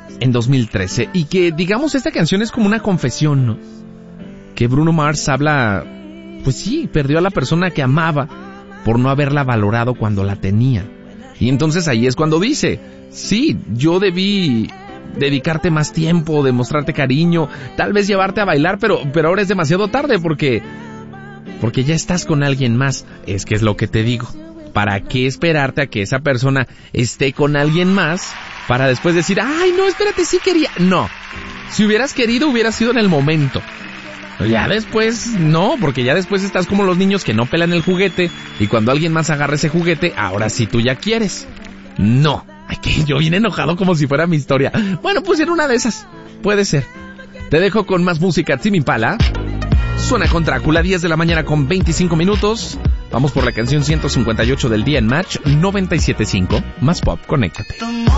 en 2013 y que, digamos, esta canción es como una confesión, ¿no? Que Bruno Mars habla, pues sí, perdió a la persona que amaba por no haberla valorado cuando la tenía. Y entonces ahí es cuando dice, sí, yo debí dedicarte más tiempo, demostrarte cariño, tal vez llevarte a bailar, pero ahora es demasiado tarde porque ya estás con alguien más. Es que es lo que te digo. ¿Para qué esperarte a que esa persona esté con alguien más para después decir, ay, no, espérate, sí quería? No. Si hubieras querido, hubiera sido en el momento. Ya después, no, porque ya después estás como los niños que no pelan el juguete y cuando alguien más agarra ese juguete, ahora sí tú ya quieres. No. Ay, que yo vine enojado como si fuera mi historia. Bueno, pues en una de esas. Puede ser. Te dejo con más música. Tame Impala. Suena con Drácula, 10 de la mañana con 25 minutos. Vamos por la canción 158 del día en Match 97.5. Más pop, conéctate.